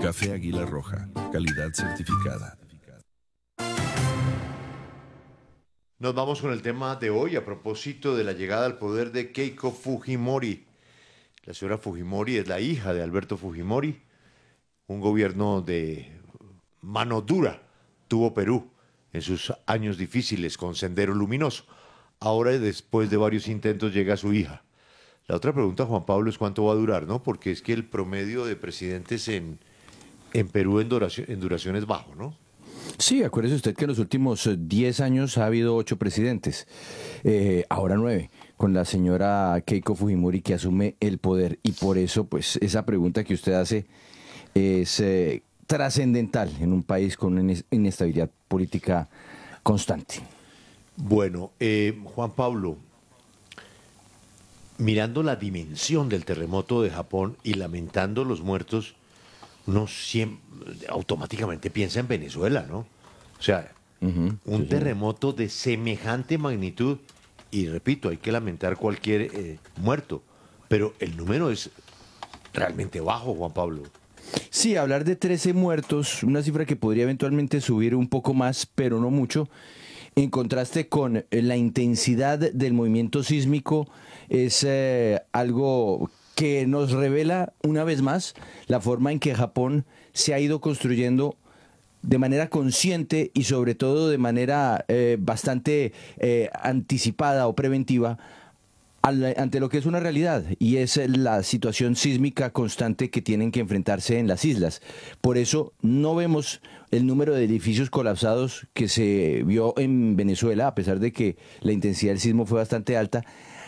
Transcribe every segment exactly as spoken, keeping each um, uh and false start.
Café Águila Roja, calidad certificada. Nos vamos con el tema de hoy a propósito de la llegada al poder de Keiko Fujimori. La señora Fujimori es la hija de Alberto Fujimori. Un gobierno de mano dura tuvo Perú en sus años difíciles con Sendero Luminoso. Ahora, después de varios intentos, llega su hija. La otra pregunta, Juan Pablo, es cuánto va a durar, ¿no? Porque es que el promedio de presidentes en, en Perú en duración, en duración es bajo, ¿no? Sí, acuérdese usted que en los últimos diez años ha habido ocho presidentes, eh, ahora nueve, con la señora Keiko Fujimori que asume el poder. Y por eso, pues, esa pregunta que usted hace es eh, trascendental en un país con una inestabilidad política constante. Bueno, eh, Juan Pablo, mirando la dimensión del terremoto de Japón y lamentando los muertos, uno siempre, automáticamente piensa en Venezuela, ¿no? O sea, uh-huh, un sí, terremoto sí. de semejante magnitud, y repito, hay que lamentar cualquier eh, muerto, pero el número es realmente bajo, Juan Pablo. Sí, hablar de trece muertos, una cifra que podría eventualmente subir un poco más, pero no mucho, en contraste con la intensidad del movimiento sísmico, es eh, algo que nos revela una vez más la forma en que Japón se ha ido construyendo de manera consciente y sobre todo de manera eh, bastante eh, anticipada o preventiva al, ante lo que es una realidad, y es la situación sísmica constante que tienen que enfrentarse en las islas. Por eso no vemos el número de edificios colapsados que se vio en Venezuela, a pesar de que la intensidad del sismo fue bastante alta.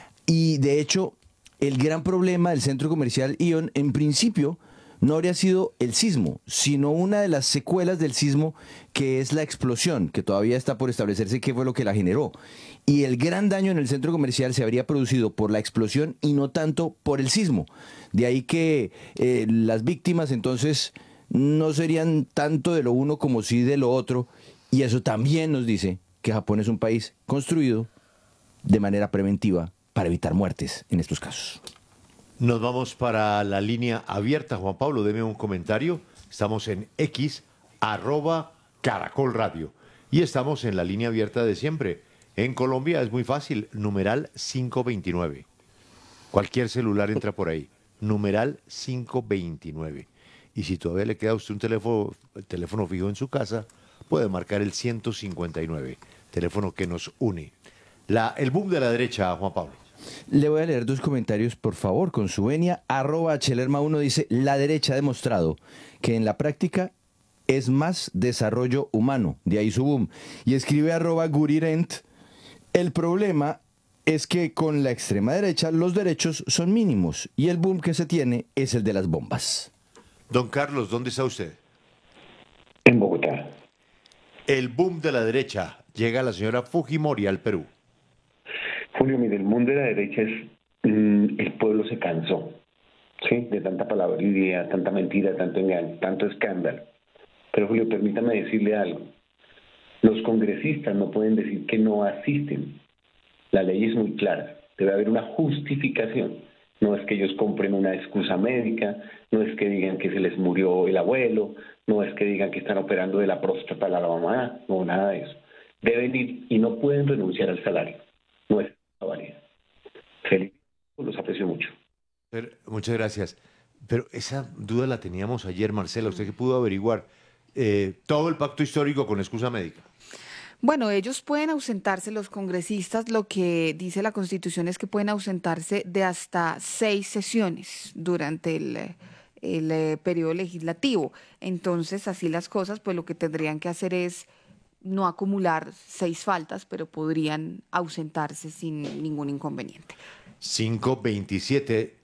Y de hecho, el gran problema del centro comercial Ion, en principio, no habría sido el sismo, sino una de las secuelas del sismo, que es la explosión, que todavía está por establecerse qué fue lo que la generó. Y el gran daño en el centro comercial se habría producido por la explosión y no tanto por el sismo. De ahí que eh, las víctimas entonces no serían tanto de lo uno como sí de lo otro. Y eso también nos dice que Japón es un país construido de manera preventiva para evitar muertes en estos casos. Nos vamos para la línea abierta. Juan Pablo, deme un comentario. Estamos en X, arroba Caracol Radio. Y estamos en la línea abierta de siempre. En Colombia es muy fácil, numeral cinco veintinueve. Cualquier celular entra por ahí, numeral cinco veintinueve. Y si todavía le queda a usted un teléfono, teléfono fijo en su casa, puede marcar el ciento cincuenta y nueve, teléfono que nos une. La, el boom de la derecha, Juan Pablo. Le voy a leer dos comentarios, por favor, con su venia. Arroba Chelerma uno dice, la derecha ha demostrado que en la práctica es más desarrollo humano, de ahí su boom. Y escribe arroba Gurirent, el problema es que con la extrema derecha los derechos son mínimos y el boom que se tiene es el de las bombas. Don Carlos, ¿dónde está usted? En Bogotá. El boom de la derecha. Llega la señora Fujimori al Perú. Julio, mire, el mundo de la derecha es, mmm, el pueblo se cansó, ¿sí? De tanta palabrería, tanta mentira, tanto engaño, tanto escándalo. Pero Julio, permítame decirle algo. Los congresistas no pueden decir que no asisten. La ley es muy clara. Debe haber una justificación. No es que ellos compren una excusa médica, no es que digan que se les murió el abuelo, no es que digan que están operando de la próstata a la mamá, no, nada de eso. Deben ir y no pueden renunciar al salario. No es válida. Feliz, los aprecio mucho. Pero, muchas gracias. Pero esa duda la teníamos ayer, Marcela. ¿Usted qué pudo averiguar? Eh, todo el pacto histórico con excusa médica. Bueno, ellos pueden ausentarse, los congresistas, lo que dice la Constitución es que pueden ausentarse de hasta seis sesiones durante el, el, el periodo legislativo. Entonces, así las cosas, pues lo que tendrían que hacer es no acumular seis faltas, pero podrían ausentarse sin ningún inconveniente. cinco veintisiete.